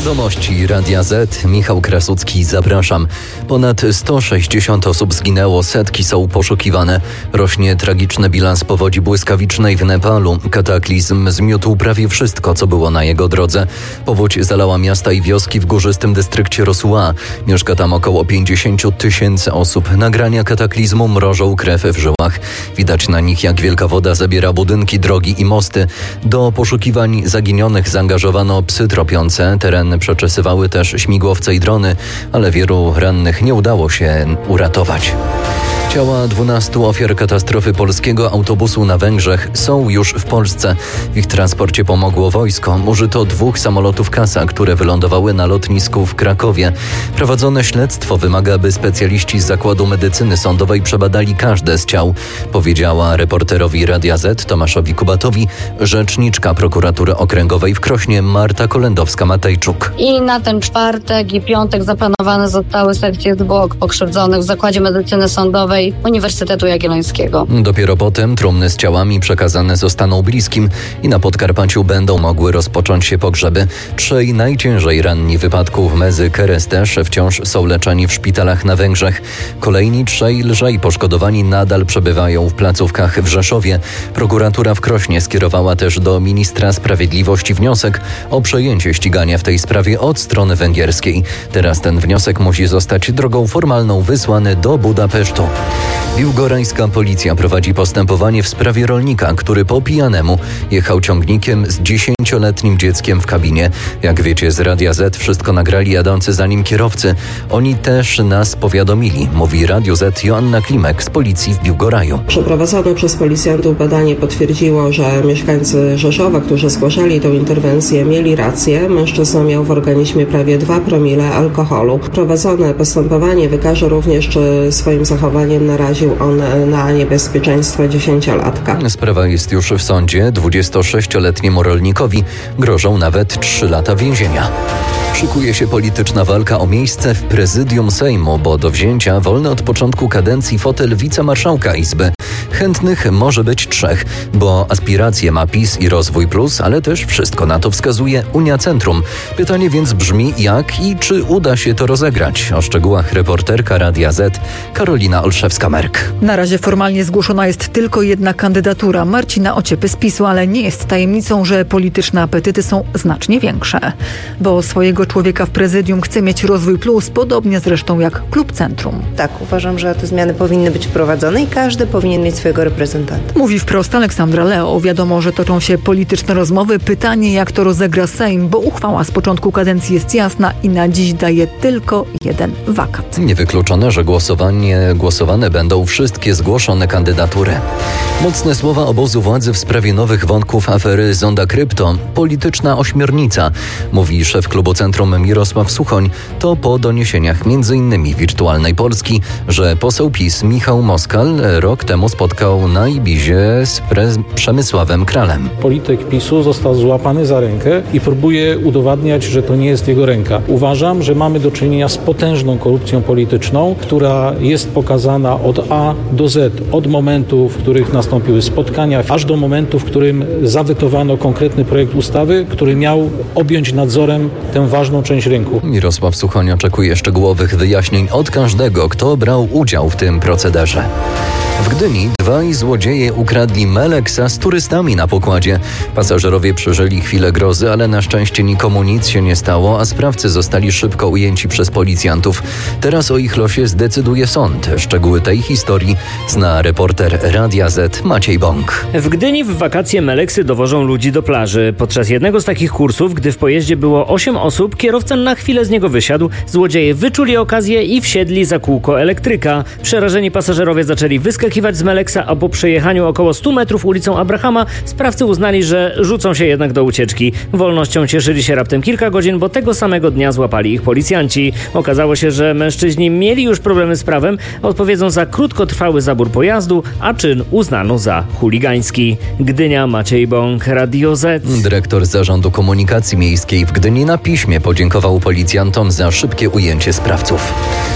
Wiadomości Radia Z. Michał Krasucki, zapraszam. Ponad 160 osób zginęło, setki są poszukiwane. Rośnie tragiczny bilans powodzi błyskawicznej w Nepalu. Kataklizm zmiótł prawie wszystko, co było na jego drodze. Powódź zalała miasta i wioski w górzystym dystrykcie Rosua. Mieszka tam około 50 000 osób. Nagrania kataklizmu mrożą krew w żyłach. Widać na nich, jak wielka woda zabiera budynki, drogi i mosty. Do poszukiwań zaginionych zaangażowano psy tropiące. Teren przeczesywały też śmigłowce i drony, ale wielu rannych nie udało się uratować. Ciała 12 ofiar katastrofy polskiego autobusu na Węgrzech są już w Polsce. W ich transporcie pomogło wojsko. Użyto 2 samolotów Kasa, które wylądowały na lotnisku w Krakowie. Prowadzone śledztwo wymaga, by specjaliści z Zakładu Medycyny Sądowej przebadali każde z ciał, powiedziała reporterowi Radia Z Tomaszowi Kubatowi rzeczniczka Prokuratury Okręgowej w Krośnie Marta Kolendowska-Matejczuk. I na ten czwartek i piątek zaplanowane zostały sekcje zwłok pokrzywdzonych w Zakładzie Medycyny Sądowej Uniwersytetu Jagiellońskiego. Dopiero potem trumny z ciałami przekazane zostaną bliskim i na Podkarpaciu będą mogły rozpocząć się pogrzeby. 3 najciężej ranni wypadków Mezy Keresztes wciąż są leczeni w szpitalach na Węgrzech. Kolejni 3 lżej poszkodowani nadal przebywają w placówkach w Rzeszowie. Prokuratura w Krośnie skierowała też do ministra sprawiedliwości wniosek o przejęcie ścigania w tej sprawie od strony węgierskiej. Teraz ten wniosek musi zostać drogą formalną wysłany do Budapesztu. Biłgorajska policja prowadzi postępowanie w sprawie rolnika, który po pijanemu jechał ciągnikiem z 10-letnim dzieckiem w kabinie. Jak wiecie, z Radia Z wszystko nagrali jadący za nim kierowcy. Oni też nas powiadomili, mówi Radio Z Joanna Klimek z policji w Biłgoraju. Przeprowadzone przez policjantów badanie potwierdziło, że mieszkańcy Rzeszowa, którzy zgłaszali tę interwencję, mieli rację. Mężczyzna miał w organizmie prawie 2 promile alkoholu. Prowadzone postępowanie wykaże również, czy swoim zachowaniem naraził on na niebezpieczeństwo 10-latka. Sprawa jest już w sądzie. 26-letniemu rolnikowi grożą nawet 3 lata więzienia. Szykuje się polityczna walka o miejsce w prezydium Sejmu, bo do wzięcia wolny od początku kadencji fotel wicemarszałka Izby. Chętnych może być 3, bo aspiracje ma PiS i Rozwój Plus, ale też wszystko na to wskazuje Unia Centrum. Pytanie więc brzmi, jak i czy uda się to rozegrać? O szczegółach reporterka Radia Z Karolina Olszewska-Merk. Na razie formalnie zgłoszona jest tylko jedna kandydatura, Marcina Ociepy z PiS-u, ale nie jest tajemnicą, że polityczne apetyty są znacznie większe. Bo swojego człowieka w prezydium chce mieć Rozwój Plus, podobnie zresztą jak Klub Centrum. Tak, uważam, że te zmiany powinny być wprowadzone i każdy powinien mieć swojego reprezentanta. Mówi wprost Aleksandra Leo. Wiadomo, że toczą się polityczne rozmowy. Pytanie, jak to rozegra Sejm, bo uchwała z początku kadencji jest jasna i na dziś daje tylko jeden wakat. Niewykluczone, że głosowane będą wszystkie zgłoszone kandydatury. Mocne słowa obozu władzy w sprawie nowych wątków afery Zonda Krypto. Polityczna ośmiornica, mówi szef Klubu Centrum Mirosław Suchoń. To po doniesieniach m.in. Wirtualnej Polski, że poseł PiS Michał Moskal rok temu spotkał na Ibizie z Przemysławem Kralem. Polityk PiS-u został złapany za rękę i próbuje udowadniać, że to nie jest jego ręka. Uważam, że mamy do czynienia z potężną korupcją polityczną, która jest pokazana od A do Z. Od momentu, w których nastąpiły spotkania, aż do momentu, w którym zawetowano konkretny projekt ustawy, który miał objąć nadzorem tę ważną część rynku. Mirosław Suchoń oczekuje szczegółowych wyjaśnień od każdego, kto brał udział w tym procederze. W Gdyni 2 złodzieje ukradli Meleksa z turystami na pokładzie. Pasażerowie przeżyli chwilę grozy, ale na szczęście nikomu nic się nie stało, a sprawcy zostali szybko ujęci przez policjantów. Teraz o ich losie zdecyduje sąd. Szczegóły tej historii zna reporter Radia Z Maciej Bąk. W Gdyni w wakacje Meleksy dowożą ludzi do plaży. Podczas jednego z takich kursów, gdy w pojeździe było 8 osób, kierowca na chwilę z niego wysiadł. Złodzieje wyczuli okazję i wsiedli za kółko elektryka. Przerażeni pasażerowie zaczęli wyskakiwać z Meleksa, a po przejechaniu około 100 metrów ulicą Abrahama sprawcy uznali, że rzucą się jednak do ucieczki. Wolnością cieszyli się raptem kilka godzin, bo tego samego dnia złapali ich policjanci. Okazało się, że mężczyźni mieli już problemy z prawem, odpowiedzą za krótkotrwały zabór pojazdu, a czyn uznano za chuligański. Gdynia, Maciej Bąk, Radio Z. Dyrektor Zarządu Komunikacji Miejskiej w Gdyni na piśmie podziękował policjantom za szybkie ujęcie sprawców.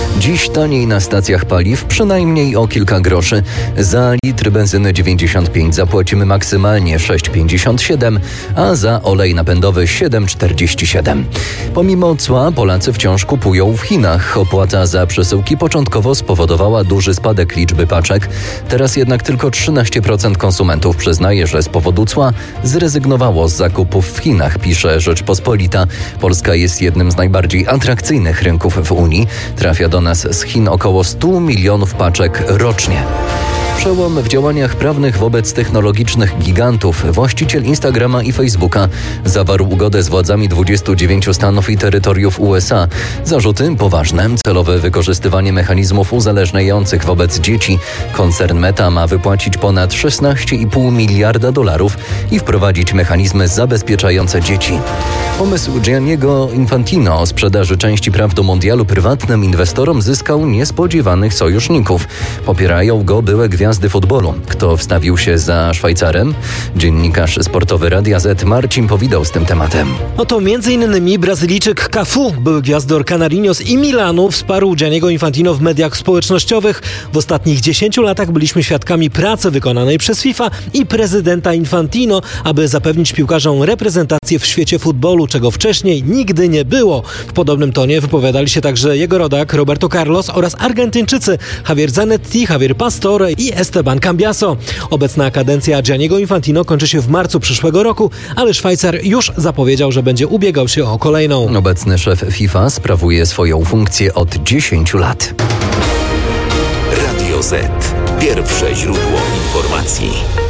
Dziś taniej na stacjach paliw, przynajmniej o kilka groszy. Za litr benzyny 95 zapłacimy maksymalnie 6,57, a za olej napędowy 7,47. Pomimo cła Polacy wciąż kupują w Chinach. Opłata za przesyłki początkowo spowodowała duży spadek liczby paczek. Teraz jednak tylko 13% konsumentów przyznaje, że z powodu cła zrezygnowało z zakupów w Chinach, pisze Rzeczpospolita. Polska jest jednym z najbardziej atrakcyjnych rynków w Unii. Trafia do nas z Chin około 100 milionów paczek rocznie. Przełom w działaniach prawnych wobec technologicznych gigantów. Właściciel Instagrama i Facebooka zawarł ugodę z władzami 29 stanów i terytoriów USA. Zarzuty poważne. Celowe wykorzystywanie mechanizmów uzależniających wobec dzieci. Koncern Meta ma wypłacić ponad $16,5 miliarda i wprowadzić mechanizmy zabezpieczające dzieci. Pomysł Gianniego Infantino o sprzedaży części praw do mundialu prywatnym inwestorom zyskał niespodziewanych sojuszników. Popierają go byłe gwiazdy futbolu. Kto wstawił się za Szwajcarem? Dziennikarz sportowy Radia Z Marcin Powidał z tym tematem. Oto m.in. Brazylijczyk Cafu, były gwiazdor Canarinos i Milanu, wsparł Gianniego Infantino w mediach społecznościowych. W ostatnich 10 latach byliśmy świadkami pracy wykonanej przez FIFA i prezydenta Infantino, aby zapewnić piłkarzom reprezentację w świecie futbolu, czego wcześniej nigdy nie było. W podobnym tonie wypowiadali się także jego rodak Roberto Carlos oraz Argentyńczycy Javier Zanetti, Javier Pastore i Esteban Cambiaso. Obecna kadencja Gianniego Infantino kończy się w marcu przyszłego roku, ale Szwajcar już zapowiedział, że będzie ubiegał się o kolejną. Obecny szef FIFA sprawuje swoją funkcję od 10 lat. Radio Z. Pierwsze źródło informacji.